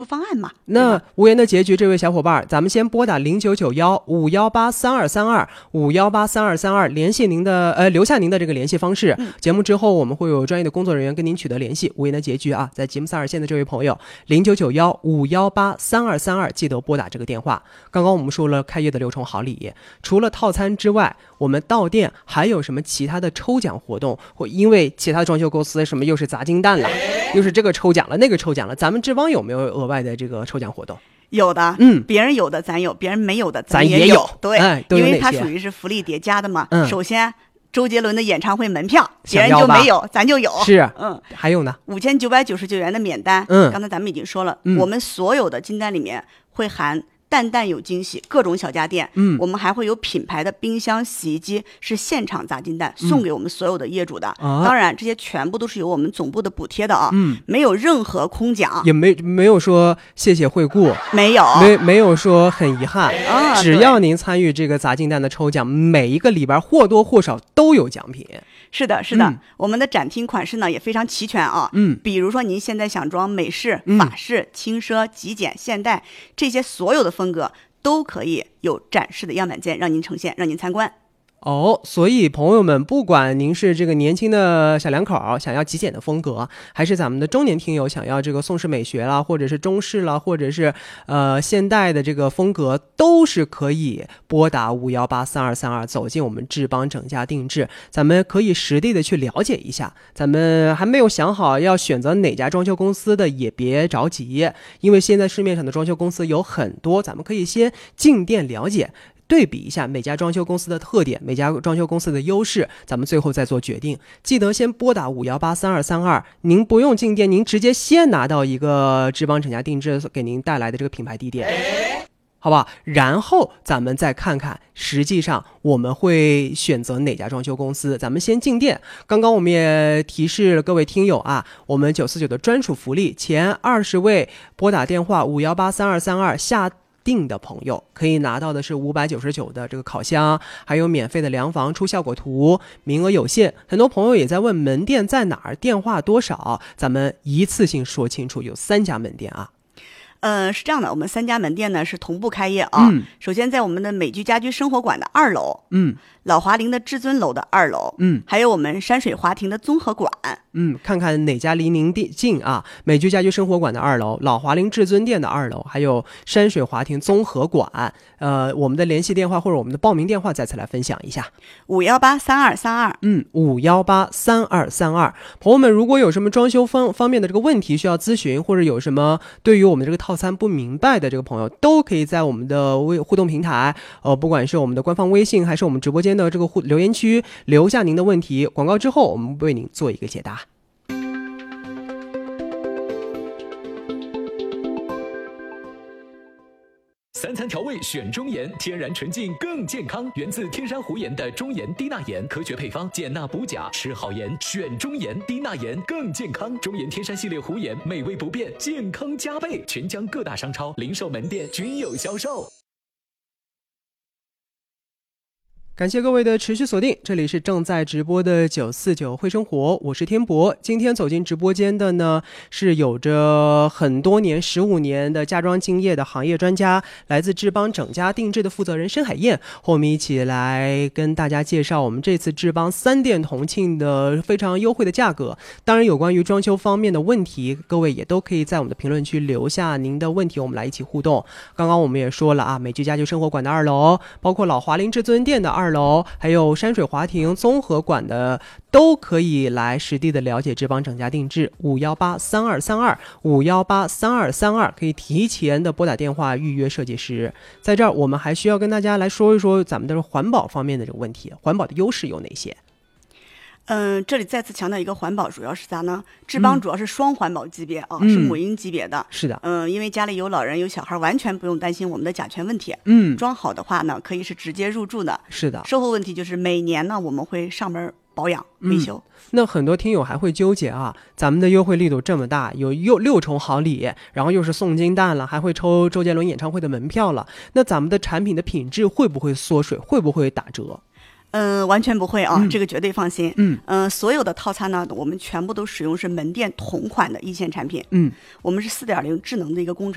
方案嘛。 那无言的结局，这位小伙伴，咱们先拨打0991-518-3232，518-3232，联系您的留下您的这个联系方式。节目之后我们会有专业的工作人员跟您取得联系。无言的结局啊，在吉姆萨尔县的这位朋友，0991-518-3232，记得拨打这个电话。刚刚我们说了开业的6重好礼，除了套餐之外，我们到店还有什么其他的抽奖活动？或因为其他装修公司什么又是砸金蛋了，又是这个抽奖了那个抽奖了，咱们志邦有没有额外的这个抽奖活动？ 有的，别人有的咱有，别人没有的咱也有。对， 因为它属于是福利叠加的嘛。首先，周杰伦的演唱会门票，别人就没有，咱就有。 是，还有呢 ，5999元的免单。刚才咱们已经说了，我们所有的金单里面会含淡淡有惊喜，各种小家电。我们还会有品牌的冰箱、洗衣机是现场砸金蛋送给我们所有的业主的。当然，这些全部都是由我们总部的补贴的啊。没有任何空奖， 也没有说谢谢惠顾， 没有， 没有说很遗憾。只要您参与这个砸金蛋的抽奖，每一个里边或多或少都有奖品。 是的，是的，我们的展厅款式呢也非常齐全啊。比如说您现在想装美式、法式、轻奢、极简、现代，这些所有的风格都可以有展示的样板间让您呈现，让您参观。 所以朋友们，不管您是这个年轻的小两口想要极简的风格，还是咱们的中年听友想要这个宋式美学啦，或者是中式啦，或者是现代的这个风格，都是可以拨打518-3232走进我们志邦整家定制，咱们可以实地的去了解一下。咱们还没有想好要选择哪家装修公司的也别着急，因为现在市面上的装修公司有很多，咱们可以先进店了解，对比一下每家装修公司的特点，每家装修公司的优势，咱们最后再做决定。记得先拨打518-3232，您不用进店，您直接先拿到一个志邦整家定制给您带来的这个品牌地点，好不好？然后咱们再看看实际上我们会选择哪家装修公司，咱们先进店。刚刚我们也提示了各位听友啊，我们949的专属福利，前20位拨打电话518-3232下定的朋友可以拿到的是599的这个烤箱，还有免费的量房出效果图，名额有限。很多朋友也在问门店在哪儿，电话多少，咱们一次性说清楚，有3家门店啊。 是这样的，我们3家门店呢是同步开业啊。首先在我们的美居家居生活馆的2楼，老华林的至尊楼的2楼，还有我们山水华庭的综合馆。 看看哪家离您近啊？美居家居生活馆的2楼，老华林至尊店的2楼，还有山水华庭综合馆。我们的联系电话或者我们的报名电话再次来分享一下 ：518-3232。 518-3232。朋友们，如果有什么装修方面的这个问题需要咨询，或者有什么对于我们这个套餐不明白的这个朋友，都可以在我们的互动平台，不管是我们的官方微信还是我们直播间的这个留言区留下您的问题，广告之后我们为您做一个解答。 3餐调味选中盐，天然纯净更健康，源自天山湖盐的中盐低钠盐，科学配方，减钠补钾，吃好盐选中盐，低钠盐更健康。中盐天山系列湖盐，美味不变，健康加倍，全江各大商超、零售门店均有销售。 感谢各位的持续锁定，这里是正在直播的949会生活，我是天博。今天走进直播间的呢，是有着很多年15年的家装经验的行业专家，来自志邦整家定制的负责人申海燕，和我们一起来跟大家介绍我们这次志邦3店同庆的非常优惠的价格。当然有关于装修方面的问题，各位也都可以在我们的评论区留下您的问题，我们来一起互动。刚刚我们也说了啊，美居家居生活馆的2楼，包括老华林至尊店的2楼，还有山水华庭综合馆的，都可以来实地的了解志邦整家定制。518-3232，518-3232，可以提前的拨打电话预约设计师。在这儿我们还需要跟大家来说一说咱们的环保方面的这个问题，环保的优势有哪些？ 这里再次强调一个环保，主要是啥呢？志邦主要是双环保级别啊，是母婴级别的。 是的。 因为家里有老人有小孩，完全不用担心我们的甲醛问题。装好的话呢，可以是直接入住的。 是的。 售后问题就是每年呢，我们会上门保养维修。 那很多听友还会纠结啊，咱们的优惠力度这么大，有6重好礼，然后又是送金蛋了，还会抽周杰伦演唱会的门票了，那咱们的产品的品质会不会缩水，会不会打折？ 完全不会啊，这个绝对放心。所有的套餐呢，我们全部都使用是门店同款的一线产品。我们是4.0智能的一个工程。